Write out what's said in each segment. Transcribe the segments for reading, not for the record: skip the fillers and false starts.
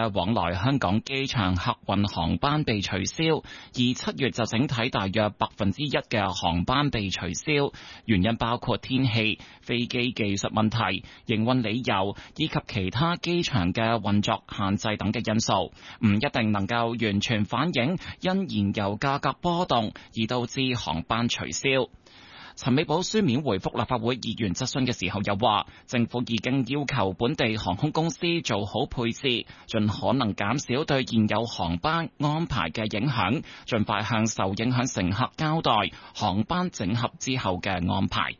嘅往來香港機場客運航班被取消，而7月就整體大約1%嘅航班被取消，原因包括天氣、飛機技術問題、營運理由以及其他機場嘅運作限制等嘅因素，唔一定能夠完全反映因燃油價格波動而導致航班取消。陳美寶書面回覆立法會議員質詢嘅時候又話，政府已經要求本地航空公司做好配置，盡可能減少對現有航班安排嘅影響，盡快向受影響乘客交代航班整合之後嘅安排。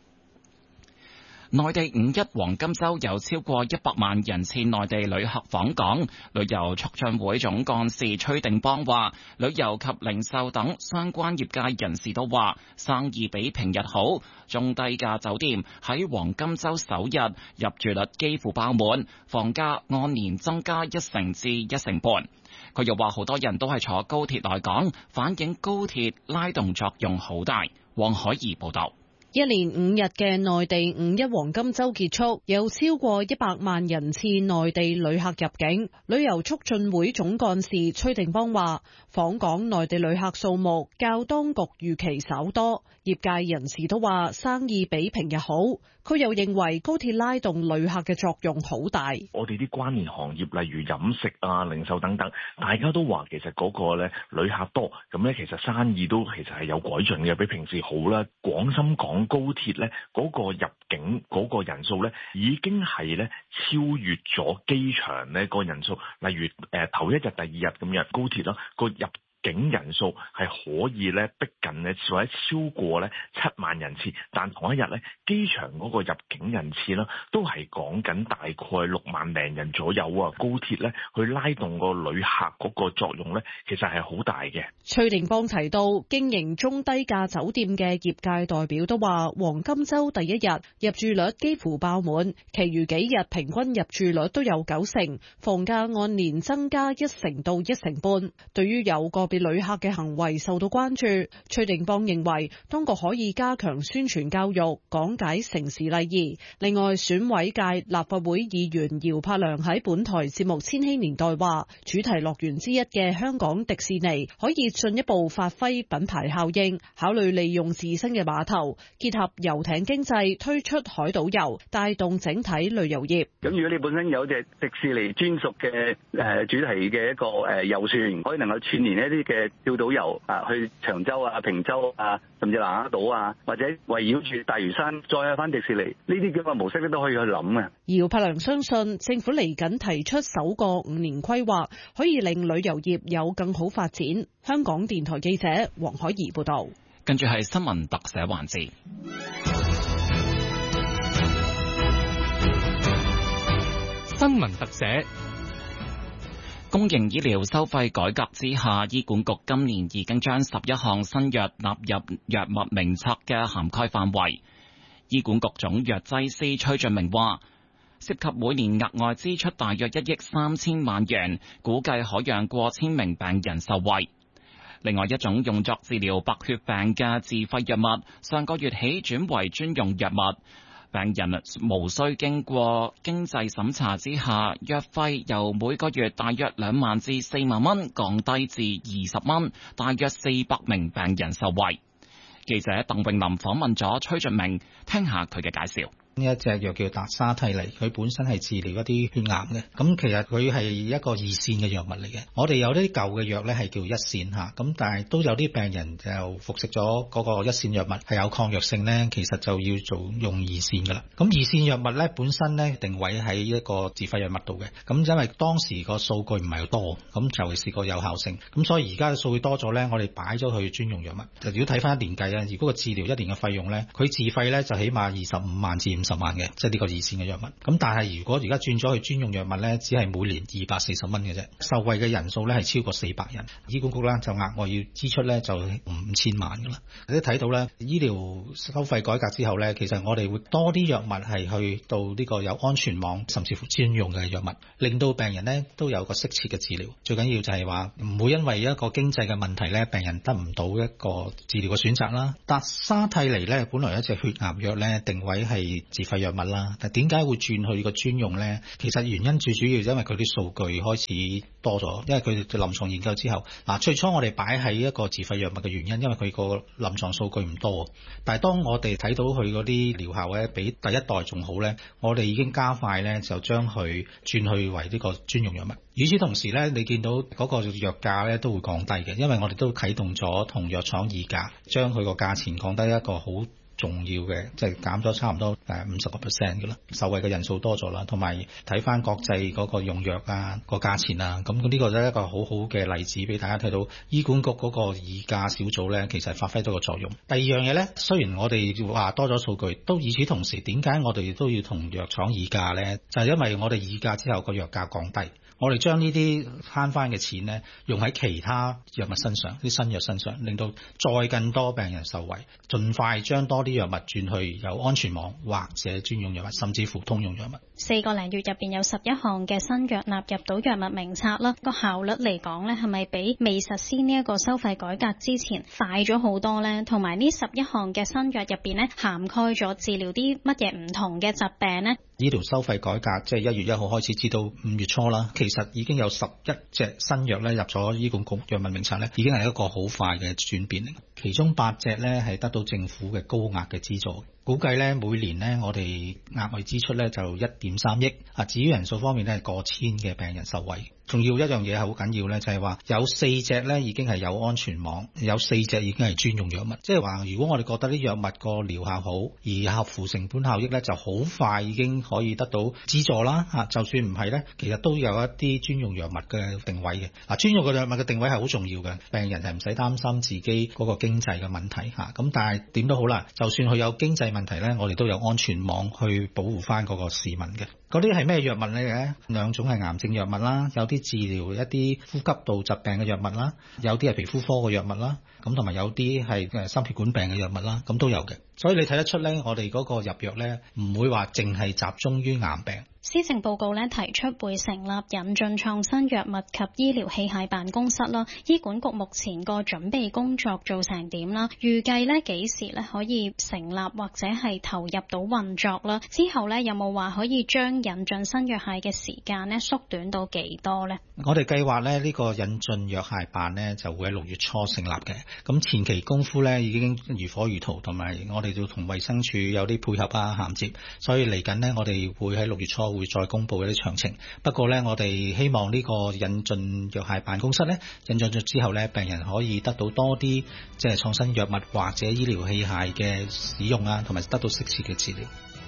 內地五一黃金週有超過100萬人次內地旅客訪港，旅遊促進會總幹事崔定邦話，旅遊及零售等相關業界人士都話，生意比平日好，中低價酒店喺黃金週首日入住率幾乎爆滿，房價按年增加1成至1成半。佢又話，好多人都係坐高鐵來港，反映高鐵拉動作用好大。黃海怡報導。 一連5日嘅內地五一黃金週結束，有超過100萬人次內地旅客入境。旅遊促進會總幹事崔定邦話，訪港內地旅客數目較當局預期稍多，業界人士都話生意比平日好。佢又認為高鐵拉動旅客嘅作用好大。 我哋啲關聯行業，例如飲食啊、零售等等，大家都話其實嗰個咧旅客多，咁咧其實生意都其實係有改進嘅，比平時好啦。廣深港高鐵咧嗰個入境嗰個人數咧已經係咧超越咗機場咧個人數，例如頭一日、第二日咁樣高鐵啦個入境人數係可以咧逼近咧或者超過咧7萬人次，但同一日咧機場嗰個入境人次啦都係講緊大概6萬零人左右啊！高鐵咧去拉動個旅客嗰個作用咧，其實係好大嘅。 崔定邦提到，經營中低價酒店嘅業界代表都話，黃金週第一日入住率幾乎爆滿，其餘幾日平均入住率都有9成，房價按年增加1成到1成半。對於有個別旅客嘅行為受到關注，崔定邦認為當局可以加強宣傳教育，講解城市禮儀。另外，選委界立法會議員姚柏良喺本台節目《千禧年代》話，主題樂園之一嘅香港迪士尼可以進一步發揮品牌效應，考慮利用自身嘅碼頭，結合遊艇經濟，推出海島遊，帶動整體旅遊業。 咁如果你本身有隻迪士尼專屬嘅主題嘅一個遊船，可以能夠串聯一啲嘅跳島遊啊，去長洲啊、坪洲啊，甚至南丫島啊，或者圍繞住大嶼山再去翻迪士尼，呢啲咁嘅模式咧都可以去諗嘅。 姚柏良相信政府嚟緊提出首個5年規劃，可以令旅遊業有更好發展。香港電台記者黃海怡報道。 跟住係新聞特寫環節。 新聞特寫。 公營醫療收費改革之下，醫管局今年已經將11項新藥納入藥物名冊嘅涵蓋範圍。醫管局總藥劑師崔俊明話，涉及每年額外支出大約1億3000萬元，估計可讓過千名病人受惠。另外一種用作治療白血病嘅自費藥物，上個月起轉為專用藥物。病人無需經過經濟審查之下，藥費由每個月大約2萬至4萬蚊降低至20蚊，大約400名病人受惠。記者鄧詠琳訪問咗崔俊明，聽下佢嘅介紹。 呢一隻藥叫達沙替尼，佢本身係治療一啲血癌嘅。咁其實佢係一個二線嘅藥物嚟嘅。我哋有啲舊嘅藥咧係叫一線嚇，咁但係都有啲病人就服食咗嗰個一線藥物係有抗藥性咧，其實就要做用二線噶啦。咁二線藥物咧本身咧定位喺一個自費藥物度嘅。咁因為當時個數據唔係好多，咁就係試過有效性。咁所以而家嘅數據多咗咧，我哋擺咗去專用藥物。就如果睇翻一年計啊，如果個治療一年嘅費用咧，佢自費咧就起碼25萬至50萬嘅，即係呢個二線嘅藥物。咁但係如果而家轉咗去專用藥物咧，只係每年240蚊嘅啫，受惠嘅人數咧係超過400人。醫管局咧就額外要支出咧就5000萬噶啦。你都睇到咧，醫療收費改革之後咧，其實我哋會多啲藥物係去到呢個有安全網，甚至乎專用嘅藥物，令到病人咧都有個適切嘅治療。最緊要就係話唔會因為一個經濟嘅問題咧，病人得唔到一個治療嘅選擇啦。達沙替尼咧本來一隻血癌藥咧定位係自費藥物啦。但點解會轉去個專用咧？其實原因最主要因為佢啲數據開始多咗，因為佢臨床研究之後，最初我哋擺喺一個自費藥物嘅原因，因為佢個臨床數據唔多。但係當我哋睇到佢嗰啲療效咧，比第一代仲好咧，我哋已經加快咧就將佢轉去為呢個專用藥物。與此同時咧，你見到嗰個藥價咧都會降低嘅，因為我哋都啟動咗同藥廠議價，將佢個價錢降低一個好重要嘅，即係減咗差唔多50% 嘅啦，受惠嘅人數多咗啦，同埋睇翻國際嗰個用藥啊個價錢啊，咁呢個都係一個好好嘅例子俾大家睇到，醫管局嗰個議價小組咧其實發揮到個作用。第二樣嘢咧，雖然我哋話多咗數據，都與此同時，點解我哋都要同藥廠議價咧？就係因為我哋議價之後個藥價降低。我哋將呢啲慳翻嘅錢呢，用喺其他藥物身上，啲新藥身上，令到再更多病人受惠，盡快將多啲藥物轉去有安全網或者專用藥物，甚至乎通用藥物。 4個零月入邊有11項嘅新藥納入到藥物名冊啦，個效率嚟講呢，係咪比未實施呢一個收費改革之前快咗好多呢？同埋呢11項嘅新藥入邊呢，涵蓋咗治療啲乜嘢唔同嘅疾病呢？ 醫療收費改革即係1月1號開始，至到5月初啦，其實已經有11隻新藥咧入咗醫管局藥物名冊咧，已經係一個好快嘅轉變嚟。其中8隻咧係得到政府嘅高額嘅資助。估計咧每年咧我哋額外支出咧就1.3億。至於人數方面咧係過千嘅病人受惠。仲要一樣嘢係好緊要咧，就係話有4隻咧已經係有安全網，有4隻已經係專用藥物。即係話如果我哋覺得啲藥物個療效好，而合乎成本效益咧，就好快已經可以得到資助啦。就算唔係咧，其實都有一啲專用藥物嘅定位嘅。專用嘅藥物嘅定位係好重要嘅，病人係唔使擔心自己嗰個經濟嘅問題嚇。咁但係點都好啦，就算佢有經濟問題咧，我哋都有安全網去保護翻嗰個市民嘅。嗰啲係咩藥物嚟嘅？2種係癌症藥物啦，有啲治療一啲呼吸道疾病嘅藥物啦，有啲係皮膚科嘅藥物啦，咁同埋有啲係心血管病嘅藥物啦，咁都有嘅。所以你睇得出咧，我哋嗰個入藥咧唔會話淨係集中於癌病。 施政報告咧提出會成立引進創新藥物及醫療器械辦公室啦。醫管局目前個準備工作做成點啦？預計咧幾時咧可以成立或者係投入到運作啦？之後咧有冇話可以將引進新藥械嘅時間咧縮短到幾多咧？ 我哋計劃咧呢個引進藥械辦咧就會喺6月初成立嘅。咁前期功夫咧已經如火如荼，同埋我哋要同衛生署有啲配合啊銜接，所以嚟緊呢，我哋會喺6月初會再公布一啲詳情。不過呢，我哋希望呢個引進藥械辦公室呢，引進咗之後呢，病人可以得到多啲即係創新藥物或者醫療器械嘅使用啊，同埋得到適切嘅治療。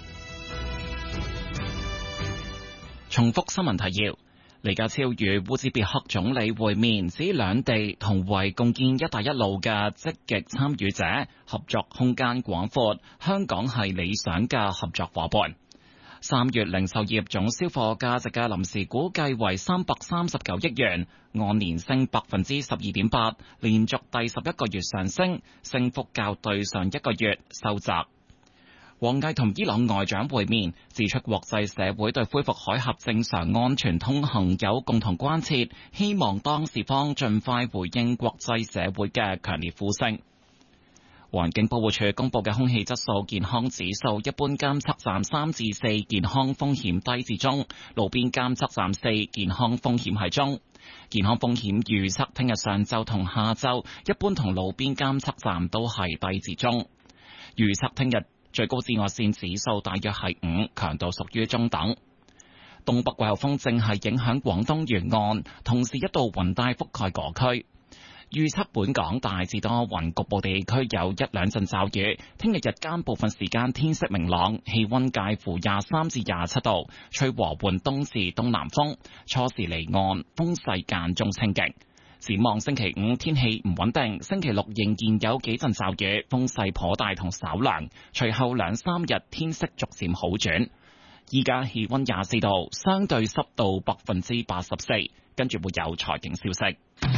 重複新聞提要：李家超與烏茲別克總理會面，指兩地同為共建一帶一路嘅積極參與者，合作空間廣闊，香港係理想嘅合作夥伴。3月零售業總銷貨價值嘅臨時估計為339億元，按年升12.8%，連續第11個月上升，升幅較對上一個月收窄。王毅同伊朗外長會面，指出國際社會對恢復海峽正常安全通行有共同關切，希望當事方盡快回應國際社會嘅強烈呼聲。環境保護署公布嘅空氣質素健康指數，一般監測站3至4，健康風險低至中；路邊監測站4，健康風險係中。健康風險預測聽日上晝同下晝，一般同路邊監測站都係低至中。預測聽日最高紫外線指數大約係5，強度屬於中等。東北季候風正係影響廣東沿岸，同時一道雲帶覆蓋各區。預測本港大致多雲，局部地區有1-2陣驟雨。聽日日間部分時間天色明朗，氣溫介乎23至27度，吹和緩東至東南風，初時離岸，風勢間中清勁。展望星期5天氣唔穩定，星期6仍然有幾陣驟雨，風勢頗大同稍涼。隨後2-3日天色逐漸好轉。依家氣溫24度，相對濕度84%。跟住會有財經消息。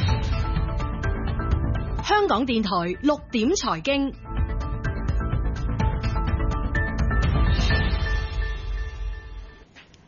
香港電台6點財經，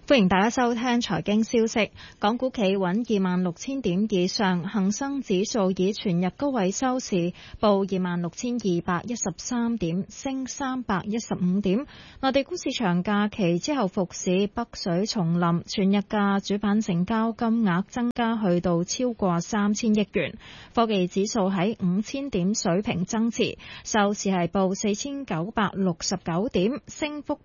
歡迎大家收聽財經消息。港股企穩26,000點以上，恒生指數以全日高位收市，報26,213點，升315點。內地股市長假期之後復市，北水重臨，全日嘅主板成交金額增加去到超過3000億元。科技指數喺5000點水平增持，收市係報4969點，升幅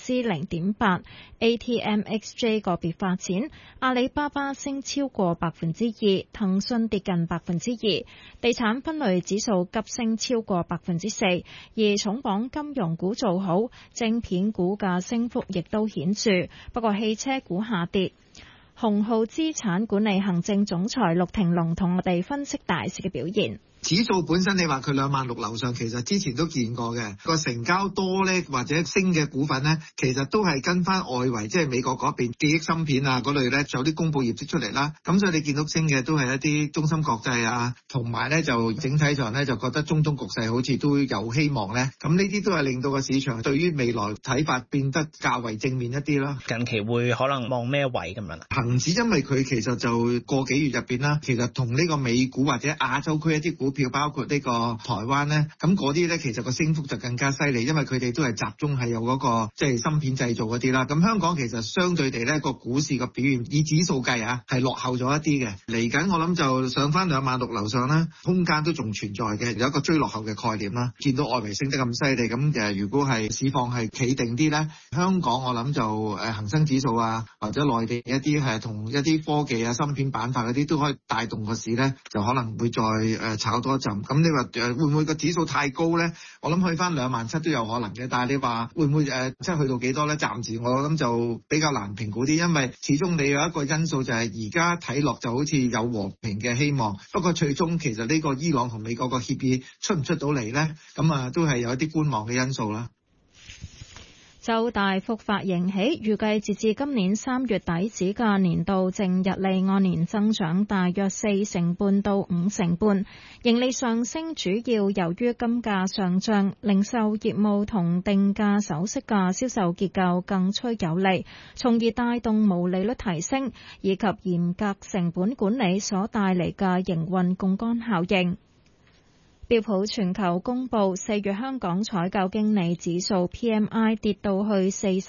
0.8%。ATMXJ 個別發展，阿里巴巴升超過2%，騰訊跌近2%，地產分類指數急升超過4%，而重磅金融股做好，晶片股嘅升幅亦都顯著，不過汽車股下跌。鴻浩資產管理行政總裁陸庭龍同我哋分析大市嘅表現。 指數本身你話佢26000樓上，其實之前都見過嘅，個成交多呢，或者升嘅股份呢，其實都係跟翻外圍，即係美國嗰邊記憶芯片啊嗰類呢，就有啲公佈業績出嚟啦。咁所以你見到升嘅都係一啲中芯國際啊，同埋呢就整體上呢，就覺得中東局勢好似都有希望呢。咁呢啲都係令到個市場對於未來睇法變得較為正面一啲啦。 近期會可能望咩位咁樣？ 恆指因為佢其實就個幾月入邊啦，其實同呢個美股或者亞洲區一啲股票，包括呢個台灣呢，咁嗰啲呢，其實個升幅就更加犀利，因為佢哋都係集中係有嗰個即係芯片製造嗰啲啦。咁香港其實相對地呢個股市個表現以指數計啊，係落後咗一啲嘅。嚟緊我諗就上翻26000樓上啦，空間都仲存在嘅，有一個追落後嘅概念啦。見到外圍升得咁犀利，咁如果係市況係企定啲呢，香港我諗就恆生指數啊，或者內地一啲係同一啲科技啊、芯片板塊嗰啲都可以帶動個市呢，就可能會再炒多一陣。咁你話會唔會個指數太高呢？我諗去翻27000都有可能嘅，但係你話會唔會即係去到幾多呢？暫時我諗就比較難評估啲，因為始終你有一個因素就係而家睇落就好似有和平嘅希望，不過最終其實呢個伊朗同美國個協議出唔出到嚟呢？咁都係有一啲觀望嘅因素啦。 就大幅發盈喜，預計截至今年3月底止嘅年度淨溢利按年增長大約4.5%到5.5%，盈利上升主要由於金價上漲、零售業務同定價首飾嘅銷售結構更趨有利，從而帶動毛利率提升，以及嚴格成本管理所帶嚟嘅營運槓桿效應。標普全球公佈4月香港採購經理指數 PMI 跌到去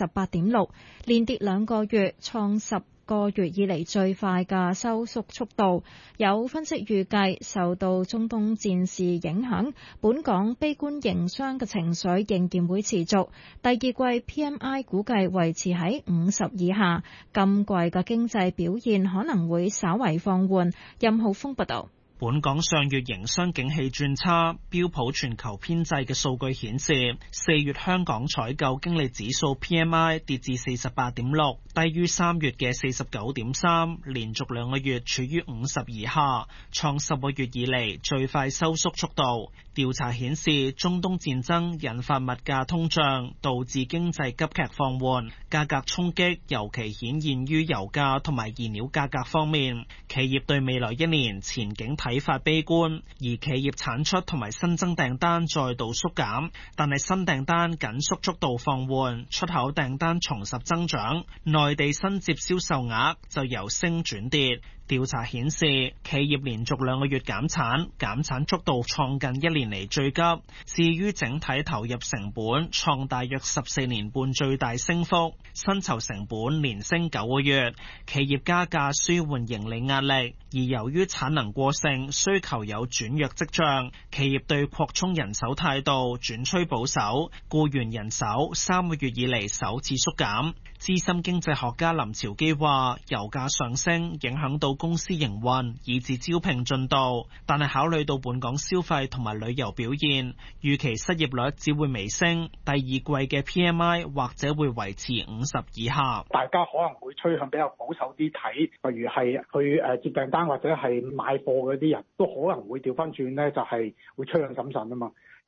48.6， 連跌2個月，創10個月以嚟最快嘅收縮速度。有分析預計受到中東戰事影響，本港悲觀營商嘅情緒仍然會持續。第二季 PMI 估計維持喺50以下，今季嘅經濟表現可能會稍為放緩。任浩峰報道。 本港上月營商景氣轉差，標普全球編製嘅數據顯示，4月香港採購經理指數 PMI 跌至 48.6， 低於3月嘅 49.3， 連續2個月處於50以下，創10個月以嚟最快收縮速度。調查顯示，中東戰爭引發物價通脹，導致經濟急劇放緩，價格衝擊尤其顯現於油價同埋燃料價格方面。企業對未來一年前景睇法悲觀，而企業產出同埋新增訂單再度縮減，但係新訂單緊縮速度放緩，出口訂單重拾增長，內地新接銷售額就由升轉跌。調查顯示，企業連續2個月減產速度創近1年嚟最急。至於整體投入成本，創大約14年半最大升幅。薪酬成本連升9個月，企業加價舒緩盈利壓力。而由於產能過剩，需求有轉弱跡象，企業對擴充人手態度轉趨保守，僱員人手3個月以嚟首次縮減。資深經濟學家林朝基話，油價上升影響到公司營運以至招聘進度，但係考慮到本港消費同埋旅遊表現，預期失業率只會微升，第二季嘅 PMI 或者會維持50以下。 大家可能會趨向比較保守啲睇，例如係去接訂單或者係買貨嗰啲人都可能會調翻轉咧，就係會趨向審慎啊嘛。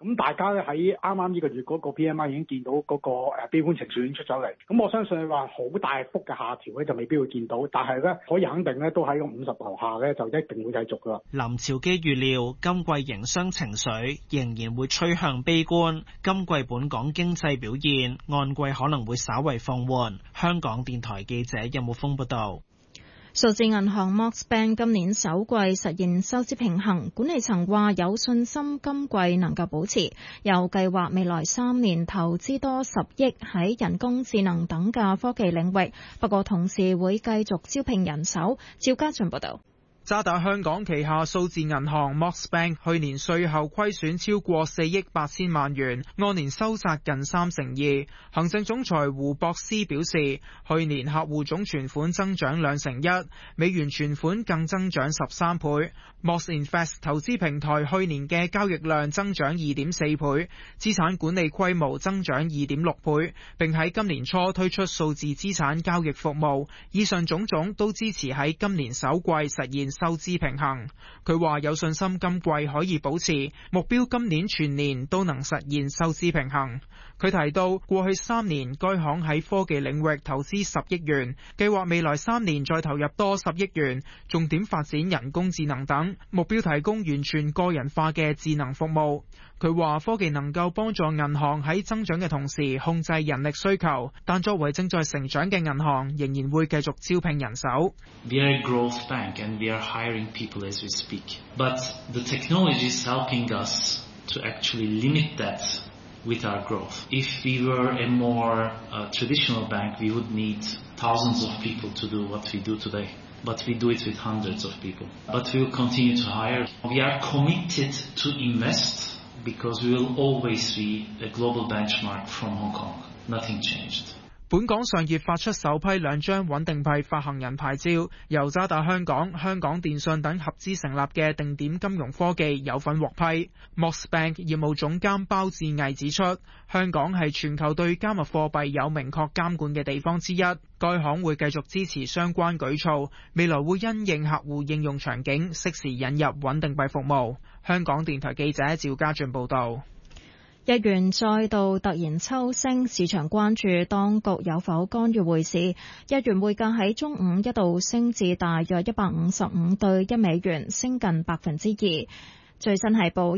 咁大家咧喺啱啱呢個月嗰個 PMI 已經見到嗰個悲觀情緒已經出咗嚟。咁我相信話好大幅嘅下調咧就未必會見到，但係咧可以肯定咧都喺個50樓下咧就一定會繼續噶啦。 林朝基預料今季營商情緒仍然會趨向悲觀，今季本港經濟表現按季可能會稍為放緩。香港電台記者任木峰報道。 數字銀行 Mox Bank 今年首季實現收支平衡，管理層話有信心今季能夠保持，又計劃未來3年投資多10億喺人工智能等嘅科技領域，不過同時會繼續招聘人手。趙家俊報道。 渣打香港旗下數字銀行 Mox Bank 去年稅後虧損超過4億8千萬元，按年收窄近32%。行政總裁胡博斯表示，去年客戶總存款增長2成1，美元存款更增長13倍。Mox Invest 投資平台去年嘅交易量增長2.4倍，資產管理規模增長2.6倍，並喺今年初推出數字資產交易服務。以上種種都支持喺今年首季實現收支平衡。佢話有信心今季可以保持，目標今年全年都能實現收支平衡。佢提到過去3年該行喺科技領域投資10億元，計劃未來3年再投入多10億元，重點發展人工智能等，目標提供完全個人化嘅智能服務。佢話科技能夠幫助銀行喺增長嘅同時控制人力需求，但作為正在成長嘅銀行，仍然會繼續招聘人手。 We are a growth bank and we are hiring people as we speak. But the technology is helping us to actually limit that with our growth. If we were a more traditional bank, we would need thousands of people to do what we do today. But we do it with hundreds of people. But we will continue to hire. We are committed to invest because we will always be a global benchmark from Hong Kong. Nothing changed. 本港上月發出首批2張穩定幣發行人牌照，由渣打香港、香港電訊等合資成立嘅定點金融科技有份獲批。Mox Bank 業務總監包志毅指出，香港係全球對加密貨幣有明確監管嘅地方之一，該行會繼續支持相關舉措，未來會因應客戶應用場景，適時引入穩定幣服務。香港電台記者趙家俊報道。 日元再度突然抽升，市場關注當局有否干預匯市。日元匯價喺中午一度升至大約155對1美元，升近2%。最新係報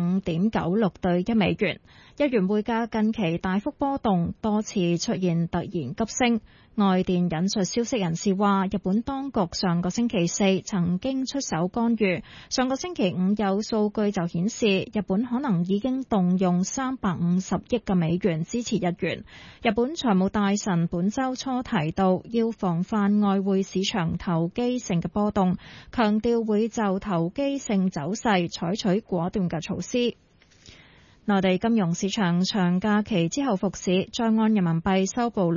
155.96對1美元。日元匯價近期大幅波動，多次出現突然急升。外電引述消息人士話，日本當局上個星期4曾經出手干預，上個星期5有數據就顯示日本可能已經動用350億嘅美元支持日元。日本財務大臣本週初提到要防範外匯市場投機性嘅波動，強調會就投機性走勢採取果斷嘅措施。內地金融市場長假期之後復市，在岸人民幣收報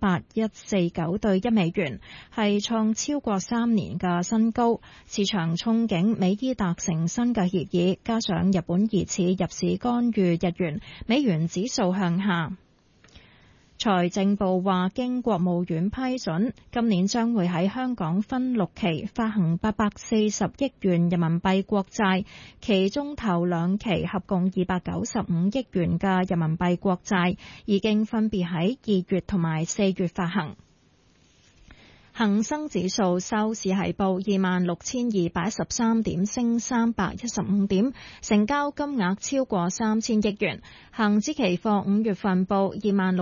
6.8149對1美元，係創超過3年嘅新高。市場憧憬美伊達成新嘅協議，加上日本疑似入市干預日元，美元指數向下。財政部話，經國務院批准，今年將會喺香港分6期發行840億元人民幣國債，其中頭2期合共295億元嘅人民幣國債，已經分別喺2月同埋4月發行。恒生指數收市係報26,213點，升315點，成交金額超過3000億元。恒指期貨5月份報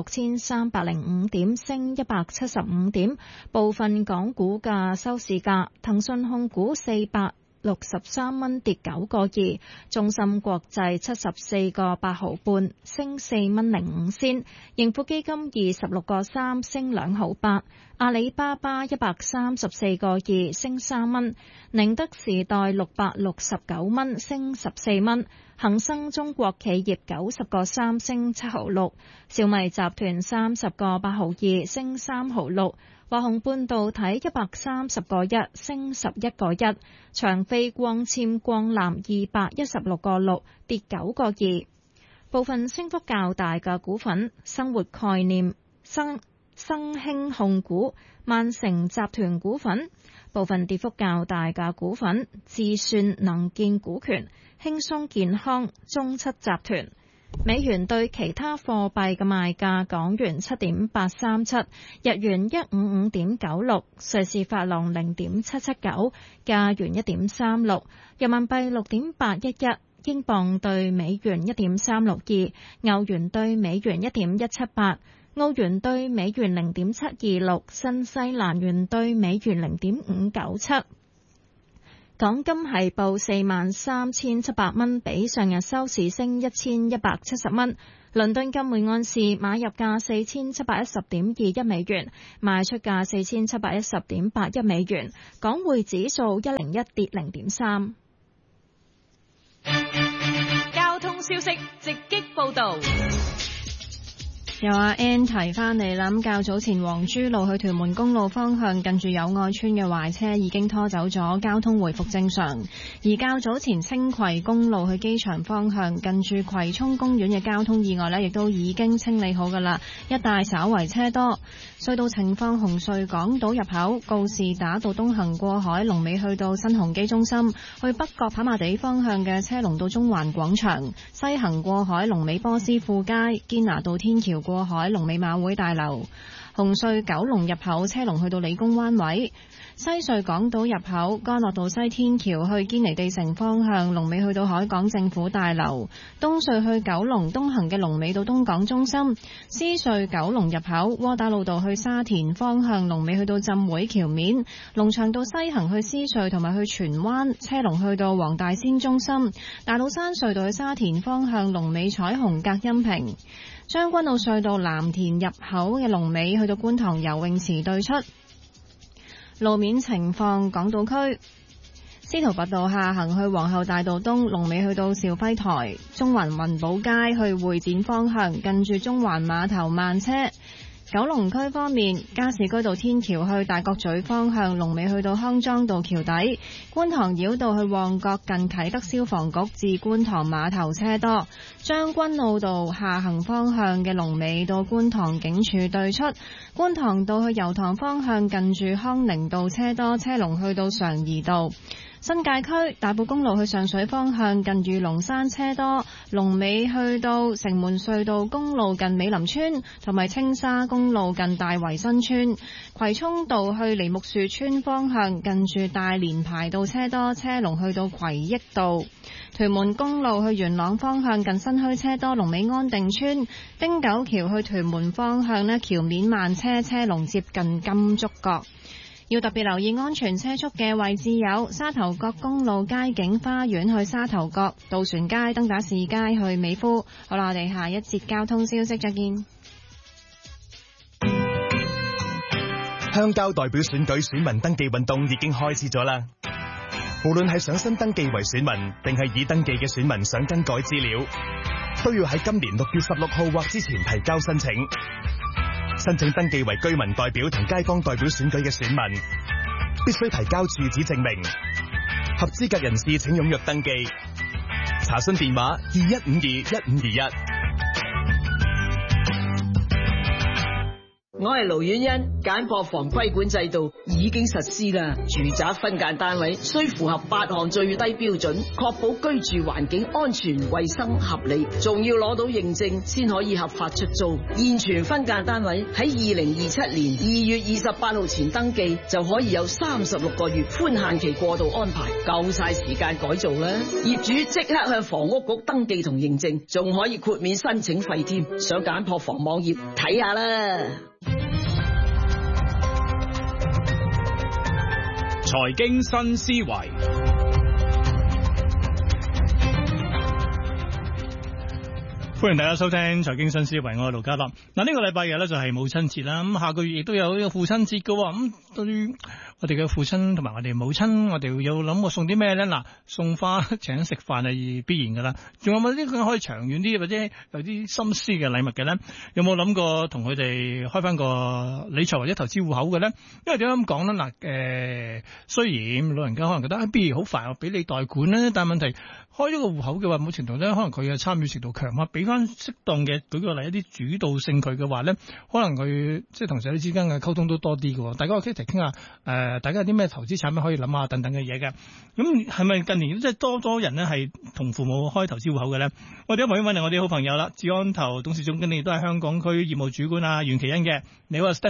26,305點，升175點。部分港股嘅收市價，騰訊控股463蚊跌9個2，中芯國際74個8毫半升4蚊05仙，盈富基金26個3升2毫8，阿里巴巴134個2升3蚊，寧德時代669蚊升14蚊，恒生中國企業90個3升7毫6，小米集團30個8毫2升3毫6。華虹半導體130個1升11個1，長飛光纖光纜216個6跌9個2。部分升幅較大嘅股份：生活概念、 生興控股、萬城集團股份。部分跌幅較大嘅股份，智算能建股權、輕鬆健康、中七集團。美元對其他貨幣嘅賣價：港元7.837，日元155.96，瑞士法郎0.779，加元1.36，人民幣6.811，英鎊對美元1.362，歐元對美元1.178，澳元對美元0.726，新西蘭元對美元0.597。港金係報43,700蚊，比上日收市升1,170蚊。倫敦金每盎司買入價4,710.21美元，賣出價4,710.81美元。港匯指數101跌0.3。 交通消息直擊報道。 由阿 Ann 提翻嚟啦，咁較早前黃珠路去屯門公路方向近住友愛村嘅壞車已經拖走咗，交通回復正常。而較早前青葵公路去機場方向近住葵涌公園嘅交通意外呢，亦都已經清理好噶啦，一帶稍為車多。隧道情況：紅隧港島入口告士打道東行過海，龍尾去到新鴻基中心；去北角跑馬地方向嘅車龍到中環廣場，西行過海龍尾波斯富街，堅拿道天橋過海龍尾馬會大樓。紅隧九龍入口車龍去到理工灣位，西隧港島入口干諾道西天橋去堅尼地城方向龍尾去到海港政府大樓，東隧去九龍東行嘅龍尾到東港中心，獅隧九龍入口窩打老道去沙田方向龍尾去到浸會橋面，龍翔道西行去獅隧同埋去荃灣車龍去到黃大仙中心，大老山隧道去沙田方向龍尾彩虹隔音屏，將軍澳隧道藍田入口嘅龍尾去到觀塘游泳池對出。路面情況：港島區司徒拔道下行去皇后大道東龍尾去到肇輝台，中環雲寶街去會展方向近住中環碼頭慢車。九龍區方面，加士居道天橋去大角咀方向龍尾去到康莊道橋底，觀塘繞道去旺角近啟德消防局至觀塘碼頭車多，將軍澳道下行方向嘅龍尾到觀塘警署對出，觀塘道去油塘方向近住康寧道車多，車龍去到常怡道。新界區大埔公路去上水方向近住龍山車多，龍尾去到城門隧道公路近美林村，同埋青沙公路近大圍新村。葵涌道去梨木樹村方向近住大連排道車多，車龍去到葵益道。屯門公路去元朗方向近新墟車多，龍尾安定村。汀九橋去屯門方向呢，橋面慢車，車龍接近金竹角。要特別留意安全車速嘅位置有沙頭角公路佳景花園去沙頭角、渡船街、登打士街去美孚。好啦，我哋下一節交通消息再見。 鄉郊代表選舉選民登記運動已經開始咗啦。無論係想新登記為選民，定係已登記嘅選民想更改資料，都要喺今年6月16號或之前提交申請。申請登記為居民代表同街坊代表選舉嘅選民，必須提交住址證明。合資格人士請踴躍登記。查詢電話21521521。 我係盧婉欣，簡樸房規管制度已經實施啦。住宅分間單位需符合8項最低標準，確保居住環境安全、衛生、合理，仲要攞到認證先可以合法出租。現存分間單位喺2027年2月28號前登記，就可以有36個月寬限期過渡安排，夠晒時間改造啦。業主即刻向房屋局登記同認證，仲可以豁免申請費添。上簡樸房網頁睇下啦。 財經新思維，歡迎大家收聽財經新思維，我係盧家樂。嗱，呢個禮拜日咧就係母親節啦，咁下個月亦都有呢個父親節噶，咁對於我哋嘅父親同埋我哋母親，我哋有諗過送啲咩咧？嗱，送花請食飯係必然噶啦，仲有冇啲可以長遠啲或者有啲心思嘅禮物嘅咧？有冇諗過同佢哋開翻個理財或者投資戶口嘅咧？因為點解咁講咧？嗱，雖然老人家可能覺得不如好煩，我俾你代管咧，但係問題開咗個戶口嘅話，某程度咧，可能佢嘅參與程度強啊，俾翻適當嘅舉個例一啲主導性佢嘅話咧，可能佢即係同仔女之間嘅溝通都多啲嘅。大家可以傾下大家有啲咩投資產品可以諗下等等嘅嘢嘅。咁係咪近年即係多人咧係同父母開投資戶口嘅咧？我哋一旁邊揾嚟我哋好朋友啦，智安投董事總經理都係香港區業務主管啊袁其恩嘅。你好啊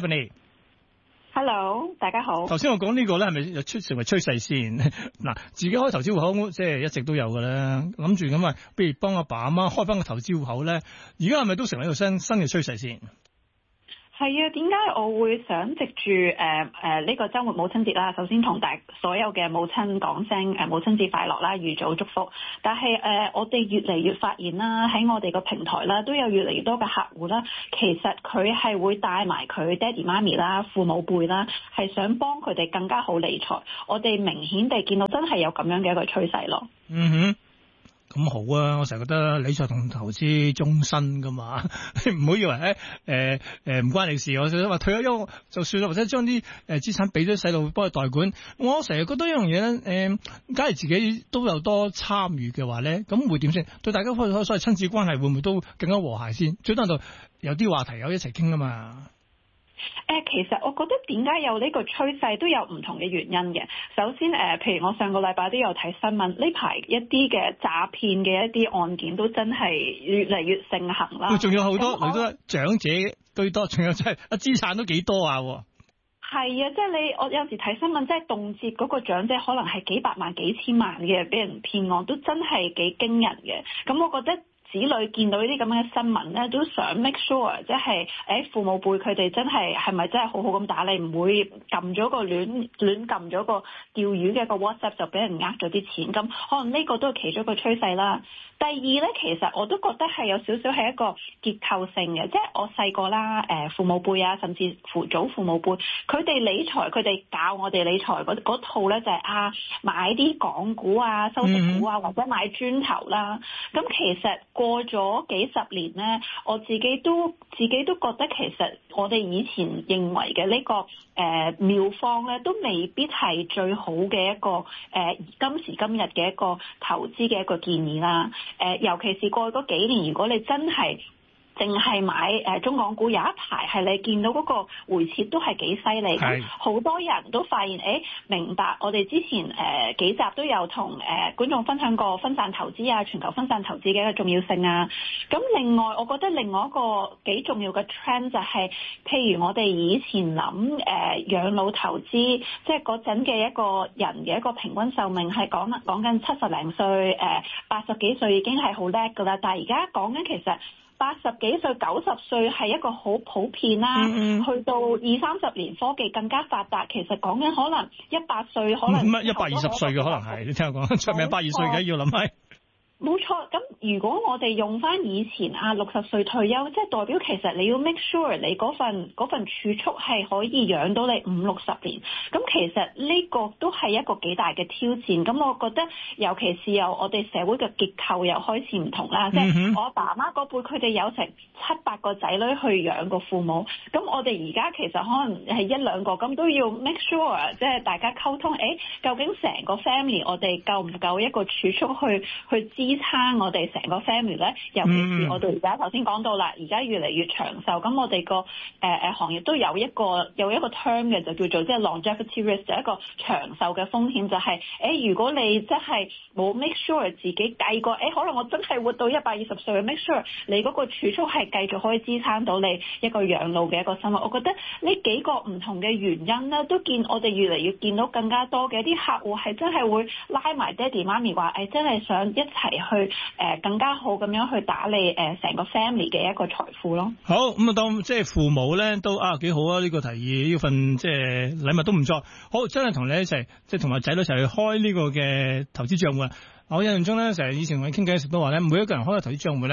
Stephanie。Hello， 大家好。 頭先我講呢個咧係咪又成為趨勢先？嗱，自己開投資戶口即係一直都有嘅啦，諗住咁啊，不如幫阿爸阿媽開翻個投資戶口咧，而家係咪都成為一個新嘅趨勢先？ 係啊，點解我會想藉住呢個週末母親節啦，首先同所有嘅母親講聲母親節快樂啦，預早祝福。但係我哋越嚟越發現啦，喺我哋個平台啦，都有越嚟越多嘅客戶啦，其實佢係會帶埋佢爹哋媽咪啦、父母輩啦，係想幫佢哋更加好理財。我哋明顯地見到真係有咁樣嘅一個趨勢咯。 嗯哼。咁好啊！我成日覺得理財同投資終身噶嘛，你唔好以為唔關你事。我想話退咗休就算啦，或者將啲資產俾咗細路幫佢代管。我成日覺得一樣嘢咧，假如自己都有多參與嘅話咧，咁會點先？對大家所謂親子關係會唔會都更加和諧先？最多度有啲話題有一齊傾啊嘛。 其實我覺得點解有呢個趨勢都有唔同嘅原因嘅。首先譬如我上個禮拜都有睇新聞，呢排一啲嘅詐騙嘅一啲案件都真係越嚟越盛行啦。 仲有好多好多長者居多，仲有真係資產都幾多啊。 係啊，即係我有時睇新聞，即係動輒嗰個長者可能係幾百萬、幾千萬嘅俾人騙案，都真係幾驚人嘅。咁我覺得子女見到呢啲咁嘅新聞咧，都想 make sure 即係父母輩佢哋真係咪真係好好咁打理，唔會撳咗個亂撳咗個釣魚嘅個 WhatsApp 就俾人呃咗啲錢。咁可能呢個都係其中一個趨勢啦。第二咧，其實我都覺得係有少少係一個結構性嘅，即係我細個啦，父母輩啊，甚至乎祖父母輩，佢哋理財，佢哋教我哋理財嗰套咧就係買啲港股啊、收息股啊，或者買磚頭啦。咁其實過咗幾十年咧，我自己都覺得其實我哋以前認為嘅呢個妙方咧，都未必係最好嘅一個今時今日嘅一個投資嘅一個建議啦。尤其是過去嗰幾年，如果你真係淨係買中港股，有一排係你見到嗰個回撤都係幾犀利，好多人都發現明白我哋之前幾集都有同觀眾分享過分散投資啊、全球分散投資嘅一個重要性啊。咁另外我覺得另外一個幾重要嘅 trend 就係，譬如我哋以前諗養老投資，即係嗰陣嘅一個人嘅一個平均壽命係講緊70零歲80幾歲已經係好叻㗎啦，但係而家講緊其實80幾歲、90歲係一個好普遍啦。去到20-30年科技更加發達，其實講緊可能100歲，可能 120歲嘅可能係，你聽我講，出名82歲嘅要諗係。 冇錯，咁如果我哋用翻以前60歲退休，即係代表其實你要 make sure 你嗰份儲蓄係可以養到你50-60年。咁其實呢個都係一個幾大嘅挑戰。咁我覺得尤其是由我哋社會嘅結構又開始唔同啦，即係我爸媽嗰輩佢哋有成7-8個仔女去養個父母，咁我哋而家其實可能係1-2個，咁都要 make sure 即係大家溝通，究竟成個 family 我哋夠唔夠一個儲蓄去支撐我哋成個 family 咧？尤其是我哋而家頭先講到啦，而家越嚟越長壽，咁我哋個行業都有一個 term 嘅，就叫做即係 longevity risk， 就係一個長壽嘅風險，就係如果你真係冇 make sure 自己計過，可能我真係活到120歲，make sure 你嗰個儲蓄係繼續可以支撐到你一個養老嘅一個生活。我覺得呢幾個唔同嘅原因咧，都見我哋越嚟越見到更加多嘅一啲客戶係真係會拉埋爹哋媽咪話，真係想一齊去更加好咁樣去打理成個 family 嘅一個財富咯。 好，咁啊，當即係父母咧都幾好啊！呢個提議，呢份即係禮物都唔錯。好，真係同你一齊，即係同埋仔女一齊去開呢個嘅投資賬戶。我印象中咧，成日以前我哋傾偈嘅時都話咧，每一個人開個投資賬戶咧，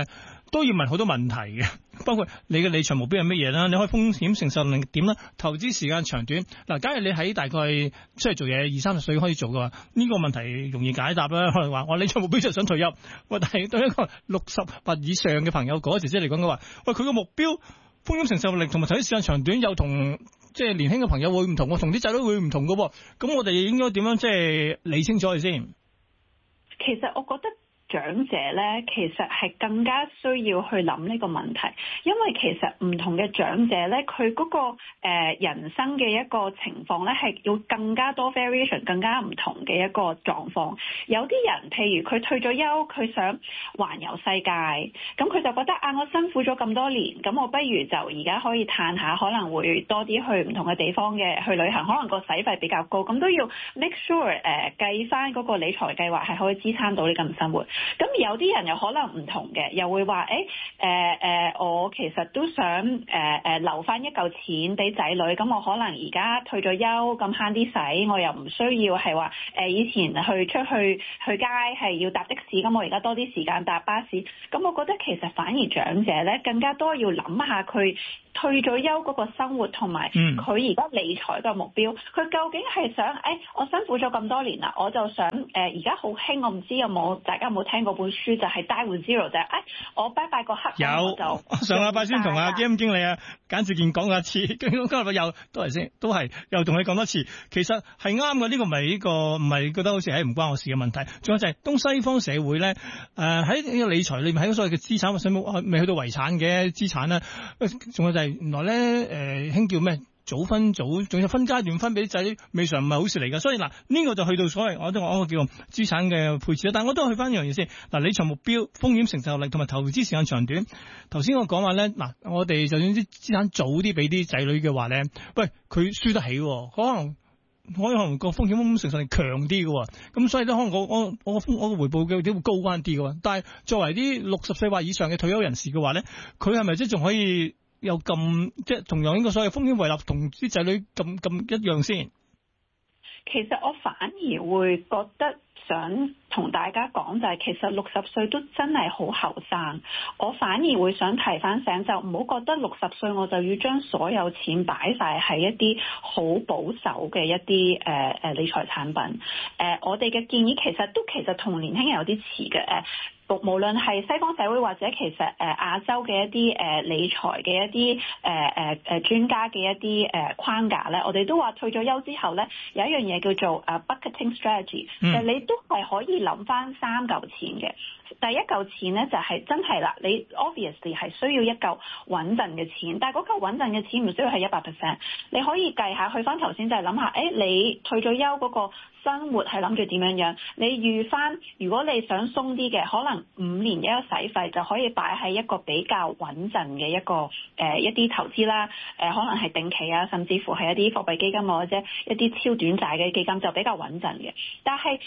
都要問好多問題嘅，包括你嘅理財目標係乜嘢啦，你可以風險承受能力點啦，投資時間長短。嗱，假如你喺大概出嚟做嘢20-30歲可以做嘅話，呢個問題容易解答啦。可能話我理財目標就係想退休，喂，但係對一個60或以上嘅朋友嗰姐姐嚟講嘅話，喂，佢個目標風險承受力同埋投資時間長短又同即係年輕嘅朋友會唔同，同啲仔女會唔同嘅喎。咁我哋應該點樣即係理清楚佢先？ 其實我覺得長者咧，其實係更加需要去諗呢個問題，因為其實唔同嘅長者咧，佢嗰個人生嘅一個情況咧，係要更加多 variation， 更加唔同嘅一個狀況。有啲人譬如佢退咗休，佢想環遊世界，咁佢就覺得我辛苦咗咁多年，咁我不如就而家可以嘆下，可能會多啲去唔同嘅地方嘅去旅行，可能個使費比較高，咁都要 make sure 計翻嗰個理財計劃係可以支撐到呢咁生活。咁有啲人又可能唔同嘅，又會話我其實都想留翻一嚿錢俾仔女，咁我可能而家退咗休，咁慳啲使，我又唔需要係話以前去出去街係要搭的士，咁我而家多啲時間搭巴士。咁我覺得其實反而長者咧更加多要諗下佢退咗休嗰個生活同埋佢而家理財個目標，佢究竟係想我辛苦咗咁多年啦，我就想而家好興，我唔知大家有冇聽過本書，就係 Die with Zero， 就係我拜拜個黑有上禮拜先同阿基金經理簡志健講過一次，今日又都係又同你講多次，其實係啱嘅。呢個唔係覺得好似唔關我事嘅問題。仲有就係東西方社會咧，喺呢個理財裏面喺所謂嘅資產或者未去到遺產嘅資產啦，仲有就係原來咧興叫咩？早分仲有分階段分俾啲仔女，未嘗唔係好事嚟㗎。所以嗱，呢個就去到所謂我個叫資產嘅配置啦。但係我都去翻一樣嘢先。嗱，理財目標、風險承受力同埋投資時間長短。頭先我講話咧，嗱，我哋就算啲資產早啲俾啲仔女嘅話咧，喂，佢輸得起，可能個風險承受力強啲嘅。咁所以咧，可能我個回報嘅點會高翻啲嘅。但係作為啲60歲或以上嘅退休人士嘅話咧，佢係咪即係仲可以？有咁即係同樣呢個所謂風險為立，同啲仔女咁一樣先。 其實我反而會覺得想同大家講就係，其實60歲都真係好後生。我反而會想提翻醒，就唔好覺得60歲我就要將所有錢擺晒喺一啲好保守嘅一啲理財產品。我哋嘅建議其實同年輕人有啲似嘅。無論係西方社會或者其實亞洲嘅一啲理財嘅一啲專家嘅一啲框架咧，我哋都話退咗休之後咧，有一樣嘢叫做bucketing strategy，你都係可以諗翻3嚿錢嘅。第一嚿錢咧就係真係啦，你 obviously 係需要一嚿穩陣嘅錢，但係嗰嚿穩陣嘅錢唔需要係100%，你可以計下去翻頭先就係諗下，你退咗休嗰個生活係諗住點樣樣，你預翻如果你想鬆啲嘅，可能5年嘅一個使費就可以擺喺一個比較穩陣嘅一個一啲投資啦，可能係定期啊，甚至乎係一啲貨幣基金或者一啲超短債嘅基金就比較穩陣嘅，但係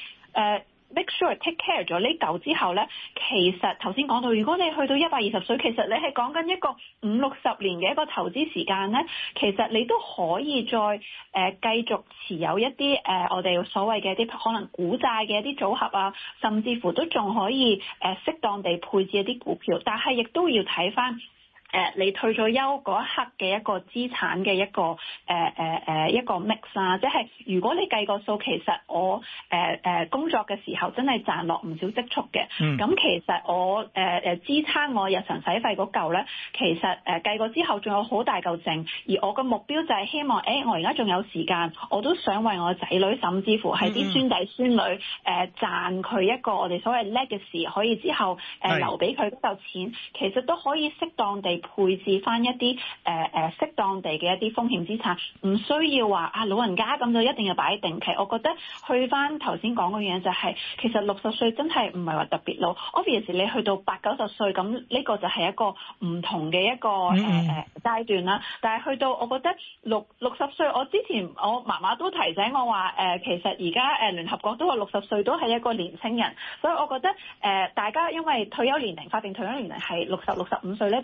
make sure take care 咗呢嚿之後咧，其實頭先講到，如果你去到120歲，其實你係講緊一個50-60年嘅一個投資時間咧，其實你都可以再繼續持有一啲我哋所謂嘅一啲可能股債嘅一啲組合啊，甚至乎都仲可以適當地配置一啲股票，但係亦都要睇翻。你退咗休嗰一刻嘅一個資產嘅一個一個 mix 啊，即係如果你計個數，其實我工作嘅時候真係賺落唔少積蓄嘅，咁其實我支撐我日常使費嗰嚿咧，其實計過之後仲有好大嚿剩，而我個目標就係希望我而家仲有時間，我都想為我仔女甚至乎係啲孫仔孫女賺佢一個我哋所謂 legacy， 可以之後留俾佢嗰嚿錢，其實都可以適當地配置翻一啲適當地嘅一啲風險資產，唔需要話老人家咁就一定要擺定期。我覺得去翻頭先講嗰樣就係，其實60歲真係唔係話特別老。Obviously 你去到80-90歲咁呢個就係一個唔同嘅一個階段啦。但係去到我覺得60歲，我之前我媽媽都提醒我話其實而家聯合國都話60歲都係一個年輕人，所以我覺得大家因為退休年齡法定退休年齡係60-65歲咧，大家都覺得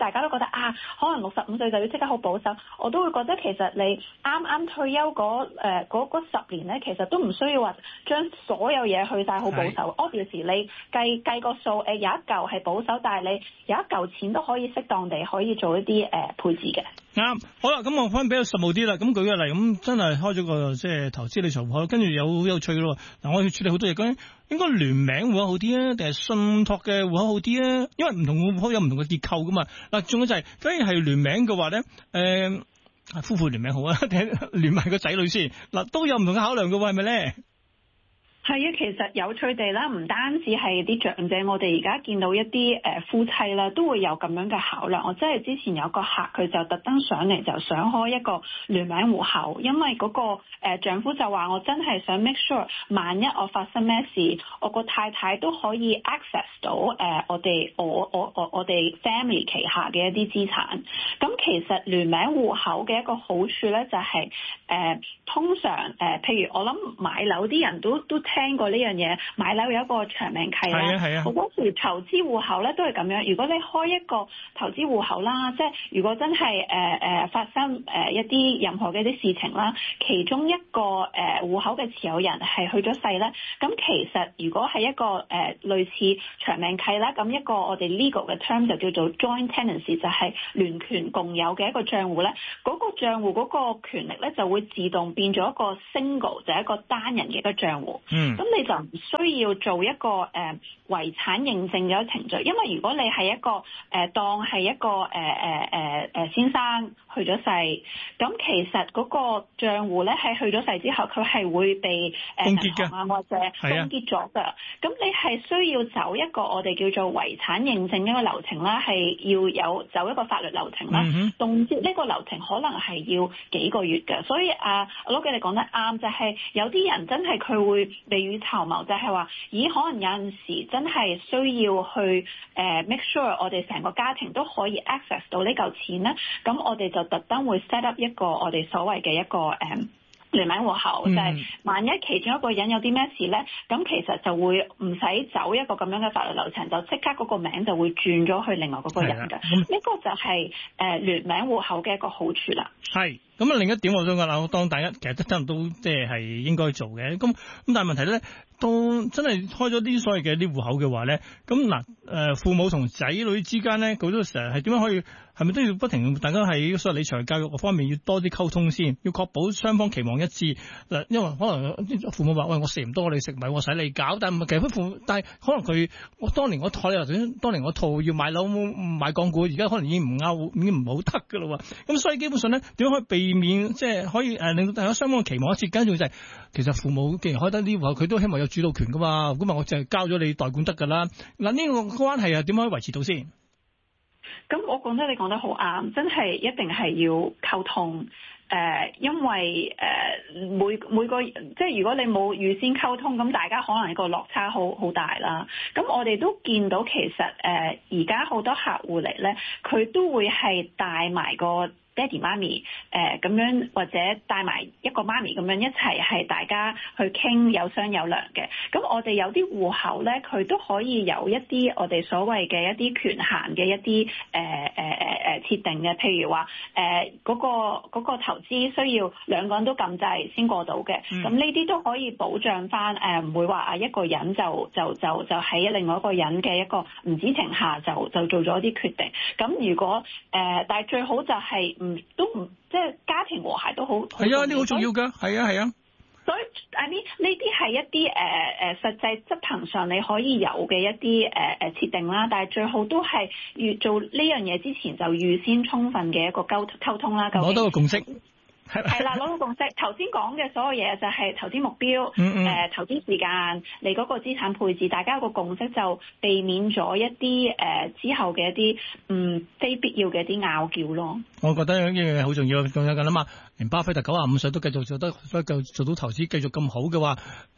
得可能65歲就要即刻好保守，我都會覺得其實你啱啱退休嗰10年咧，其實都唔需要話將所有嘢去晒好保守。Obviously 你計個數，有一嚿係保守，但係你有一嚿錢都可以適當地可以做一啲配置嘅。 啱，好啦，咁我翻比較實務啲啦。咁舉個例，咁真係開咗個即係投資理財戶口，跟住有趣咯。嗱，我要處理好多嘢，究竟應該聯名戶口好啲啊，定係信託嘅戶口好啲啊？因為唔同戶口有唔同嘅結構噶嘛。嗱，仲有就係，假如係聯名嘅話咧，夫婦聯名好啊，定係聯埋個仔女先？嗱，都有唔同嘅考量嘅喎，係咪咧？ 係啊，其實有趣地啦，唔單止係啲長者，我哋而家見到一啲夫妻啦，都會有咁樣嘅考量。我真係之前有個客，佢就特登上嚟就想開一個聯名戶口，因為嗰個丈夫就話我真係想 make sure， 萬一我發生咩事，我個太太都可以 access 到我哋 family 旗下嘅一啲資產。咁其實聯名戶口嘅一個好處咧，就係通常譬如我諗買樓啲人都聽過呢樣嘢，買樓有一個長命契啦。係啊。好多時投資戶口咧都係咁樣。如果你開一個投資戶口啦，即係如果真係發生一啲任何嘅一啲事情啦，其中一個戶口嘅持有人係去咗世咧，咁其實如果係一個類似長命契啦，咁一個我哋 legal 嘅 term 就叫做 joint tenancy， 就係聯權共有嘅一個賬戶咧，嗰個賬戶嗰個權力咧就會自動變咗一個 single， 就係一個單人嘅一個賬戶。咁你就唔需要做一個遺產認證嘅程序，因為如果你係一個當係一個先生去咗世，咁其實嗰個賬戶咧係去咗世之後，佢係會被銀行啊或者凍結咗㗎。咁你係需要走一個我哋叫做遺產認證一個流程啦，係要走一個法律流程啦。凍結呢個流程可能係要幾個月嘅，所以羅記你講得啱，就係有啲人真係佢會未雨綢繆，就係話，咦，可能有陣時真係需要去make sure 我哋成個家庭都可以 access 到呢嚿錢咧，咁我哋就特登會 set up 一個我哋所謂嘅一個聯名戶口，就係萬一其中一個人有啲咩事咧，咁其實就會唔使走一個咁樣嘅法律流程，就即刻嗰個名就會轉咗去另外嗰個人嘅。呢個就係聯名戶口嘅一個好處啦。係。咁啊，另一點我想講啦，我當大家其實都即係應該做嘅。咁但係問題咧，到真係開咗啲所謂嘅啲戶口嘅話咧，咁嗱父母同仔女之間咧，佢都成日係點樣可以係咪都要不停大家喺所謂理財教育方面要多啲溝通先，要確保雙方期望一致嗱，因為可能父母話喂，我食唔多你食，唔係我使你搞，但係其實但係可能我當年我套要買樓買港股，而家可能已經唔啱，已經唔好得㗎啦喎。咁所以基本上咧，點樣可以避免即係可以令到大家雙方嘅期望一致？跟住就係其實父母既然開得呢戶口，佢都希望有主導權噶嘛。咁我就係交咗你代管得㗎啦。嗱，呢個關係點可以維持到先？咁我覺得你講得好啱，真係一定係要溝通。因為每個即係如果你冇預先溝通，咁大家可能個落差好大啦。咁我哋都見到其實而家好多客戶嚟咧，佢都會係帶埋個爹哋媽咪咁樣，或者帶埋一個媽咪咁樣一齊係大家去傾有商有量嘅。咁我哋有啲戶口咧，佢都可以有一啲我哋所謂嘅一啲權限嘅一啲設定嘅，譬如話嗰個投資需要兩個人都撳掣先過到嘅。咁呢啲都可以保障翻唔會話一個人就喺另外一個人嘅一個唔知情下就做咗啲決定。咁如果但係最好就係即係家庭和諧都好。係啊，呢個好重要㗎。係啊。所以呢啲係一啲實際執行上你可以有嘅一啲設定啦，但係最好都係做呢樣嘢之前就預先充分嘅一個溝通啦。攞到個共識。係啦，攞到共識。頭先講嘅所有嘢就係投資目標，投資時間，你嗰個資產配置，大家有個共識就避免咗一啲之後嘅一啲非必要嘅一啲拗撬咯。我覺得呢樣嘢好重要，仲有緊啊嘛。連巴菲特95歲都繼續做到投資，繼續咁好嘅話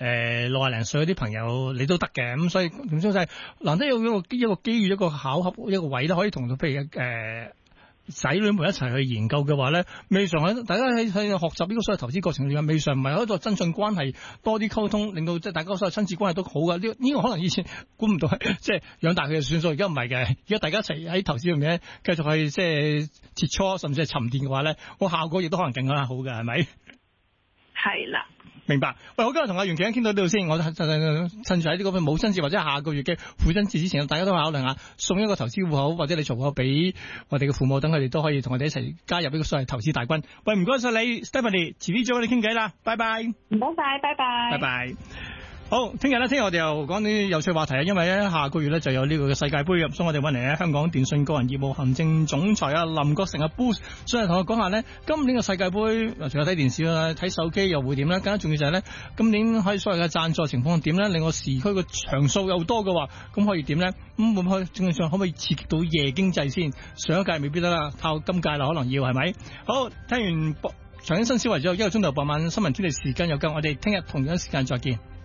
，60零歲嗰啲朋友你都得嘅。咁所以點講就係難得有一個機遇，一個巧合，一個位都可以同到，譬如仔女們一齊去研究嘅話咧，未嘗喺大家喺學習呢個所謂投資過程裏面，未嘗唔係一個增進關係，多啲溝通，令到即係大家所謂親子關係都好噶。呢個可能以前估唔到係即係養大佢就算數，而家唔係嘅。而家大家一齊喺投資裏面繼續去即係切磋，甚至係沉澱嘅話咧，個效果亦都可能更加好嘅，係咪？ 係啦。明白。喂，我今日同阿袁其欣傾到呢度先，我趁住喺呢個母親節或者下個月嘅父親節之前，大家都考慮下送一個投資戶口或者理財戶口俾我哋嘅父母，等佢哋都可以同我哋一齊加入呢個所謂投資大軍。喂，唔該晒你 Stephanie， 遲啲再同你傾偈啦，拜拜。 唔該晒，拜拜。 拜拜。好，聽日我哋又講啲有趣話題啊，因為咧下個月咧就有呢個嘅世界盃，所以我哋揾嚟咧香港電訊個人業務行政總裁啊林國成啊 Boost， 所以同我講下咧今年嘅世界盃，除咗睇電視啦，睇手機又會點咧？更加重要就係咧，今年可以所謂嘅贊助情況點咧？令我時區嘅場數又多嘅話，咁可以點咧？咁會唔會正常可唔可以刺激到夜經濟先？上一屆未必得啦，靠今屆啦，可能要係咪？好，聽完財經新思維之後，一個鐘頭傍晚新聞天地時間又夠，我哋聽日同樣時間再見。